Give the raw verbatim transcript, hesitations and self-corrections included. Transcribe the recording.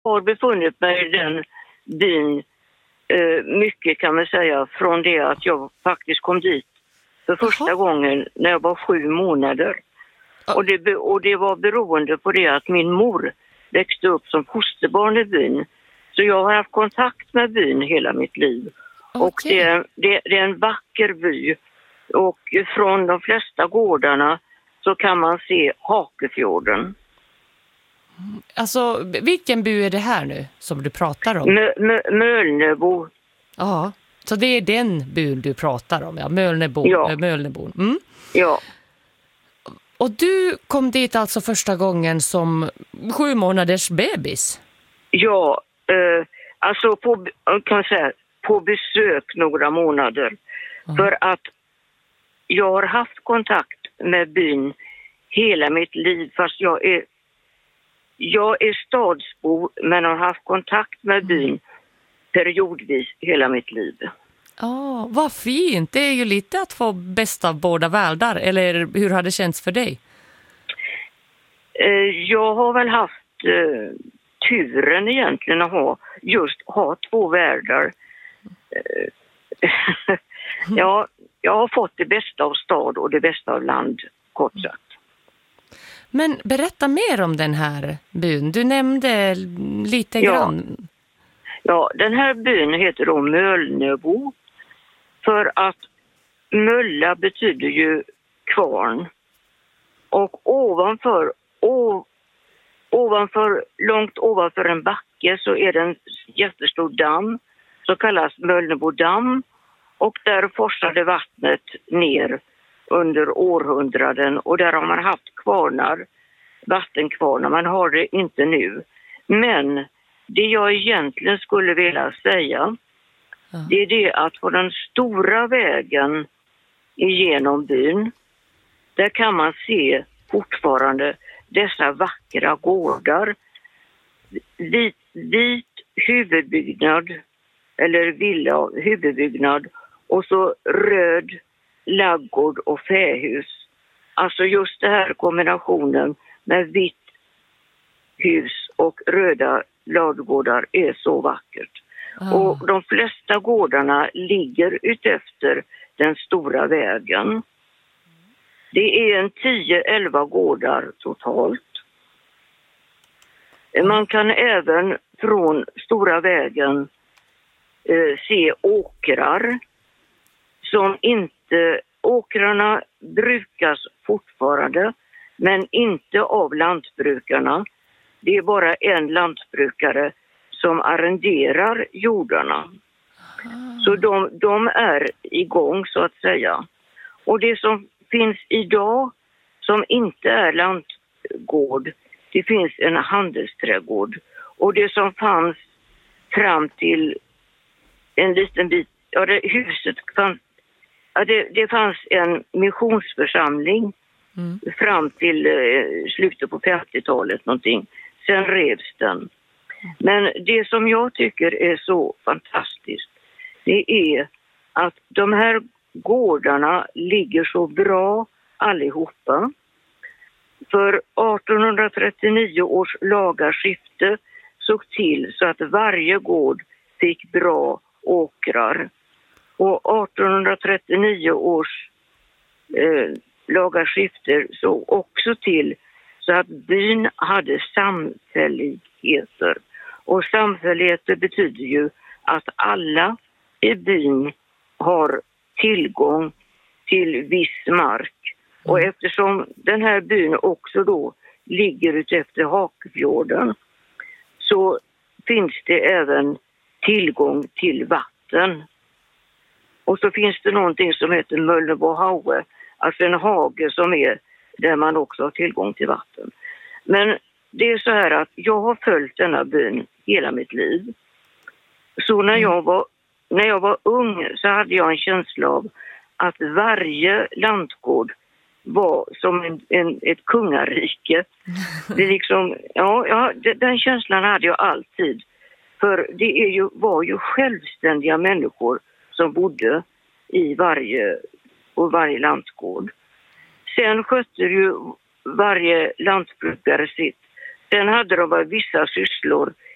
har befunnit mig i den byn eh, mycket, kan man säga, från det att jag faktiskt kom dit för första Jaha. gången när jag var sju månader. Ja. Och det, be- och det var beroende på det att min mor växte upp som fosterbarn i byn. Så jag har haft kontakt med byn hela mitt liv. Och Okej. det, det, det är en vacker by. Och från de flesta gårdarna så kan man se Hakefjorden. Alltså, vilken by är det här nu som du pratar om? Mö, mö, Mölnebo. Ja, så det är den byn du pratar om, ja. Mölnebo, Ja. äh, Mölnebon. Mm. Ja, Och du kom dit alltså första gången som sju månaders bebis? ja eh, alltså på, kan man säga, på besök några månader. Mm. För att jag har haft kontakt med byn hela mitt liv, fast jag är jag är stadsbo men har haft kontakt med byn periodvis hela mitt liv. Ja, vad fint. Det är ju lite att få bäst av båda världar. Eller hur har det känts för dig? Eh, jag har väl haft eh, turen egentligen att ha just ha två världar. Eh, ja, jag har fått det bästa av stad och det bästa av land, kort sagt. Men berätta mer om den här byn. Du nämnde lite Ja. grann. Ja, den här byn heter då Mölnebo för att mölla betyder ju kvarn. Och ovanför, ov, ovanför, långt ovanför en backe så är det en jättestor damm som kallas Mölnebo damm. Och där forsade vattnet ner under århundraden och där har man haft kvarnar, vattenkvarnar. Man har det inte nu. Men det jag egentligen skulle vilja säga, Ja. det är det att på den stora vägen igenom byn, där kan man se fortfarande dessa vackra gårdar. Vit, vit huvudbyggnad, eller villa huvudbyggnad, och så röd laggård och fähus. Alltså just den här kombinationen med vitt hus och röda ladugårdar är så vackert. Ah. Och de flesta gårdarna ligger utefter den stora vägen. Det är en tio elva gårdar totalt. Man kan även från stora vägen eh, se åkrar som inte, åkrarna brukas fortfarande men inte av lantbrukarna. Det är bara en lantbrukare som arrenderar jordarna. Så de, de är igång så att säga. Och det som finns idag som inte är lantgård, det finns en handelsträdgård. Och det som fanns fram till en liten bit, ja det, huset fanns, ja, det, det fanns en missionsförsamling Mm. fram till eh, slutet på femtiotalet någonting. Sen revs den. Men det som jag tycker är så fantastiskt, det är att de här gårdarna ligger så bra allihopa. För arton trettionio års lagarskifte såg till så att varje gård fick bra åkrar. Och arton trettionio års eh, lagarskifte såg också till så att byn hade samfälligheter. Och samfälligheter betyder ju att alla i byn har tillgång till viss mark. Och eftersom den här byn också då ligger utefter Hakefjorden så finns det även tillgång till vatten. Och så finns det någonting som heter Mölnebohaue, alltså en hage som är där man också har tillgång till vatten. Men det är så här att jag har följt denna byn hela mitt liv. Så när jag var, när jag var ung så hade jag en känsla av att varje lantgård var som en, en, ett kungarike. Det är liksom, ja, ja, den känslan hade jag alltid. För det är ju, var ju självständiga människor som bodde i varje, på varje lantgård. Sen skötte ju varje lantbrukare sitt. Sen hade de vissa sysslor